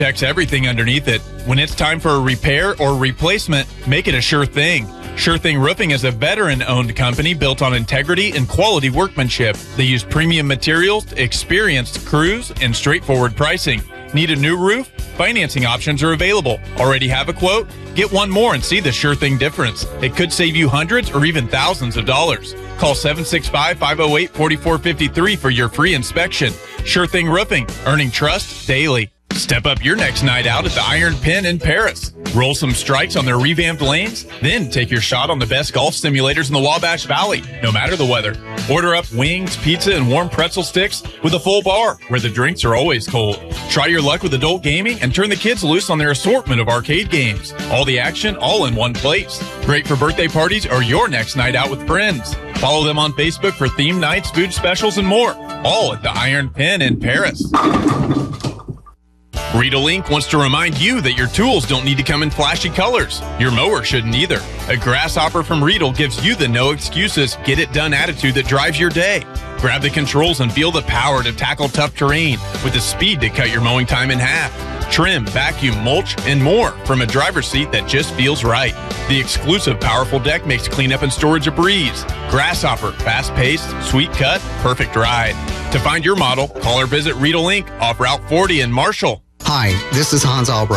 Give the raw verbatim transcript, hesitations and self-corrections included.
Checks everything underneath it. When it's time for a repair or replacement, make it a sure thing. Sure Thing Roofing is a veteran-owned company built on integrity and quality workmanship. They use premium materials, experienced crews, and straightforward pricing. Need a new roof? Financing options are available. Already have a quote? Get one more and see the Sure Thing difference. It could save you hundreds or even thousands of dollars. Call seven six five, five oh eight, four four five three for your free inspection. Sure Thing Roofing, earning trust daily. Step up your next night out at the Iron Pin in Paris. Roll some strikes on their revamped lanes, then take your shot on the best golf simulators in the Wabash Valley, no matter the weather. Order up wings, pizza, and warm pretzel sticks with a full bar, where the drinks are always cold. Try your luck with adult gaming and turn the kids loose on their assortment of arcade games. All the action, all in one place. Great for birthday parties or your next night out with friends. Follow them on Facebook for theme nights, food specials, and more. All at the Iron Pin in Paris. Riedel Incorporated wants to remind you that your tools don't need to come in flashy colors. Your mower shouldn't either. A grasshopper from Riedel gives you the no excuses, get it done attitude that drives your day. Grab the controls and feel the power to tackle tough terrain with the speed to cut your mowing time in half. Trim, vacuum, mulch, and more from a driver's seat that just feels right. The exclusive powerful deck makes cleanup and storage a breeze. Grasshopper, fast-paced, sweet cut, perfect ride. To find your model, call or visit Riedel Incorporated off Route forty in Marshall. Hi, this is Hans Albrecht.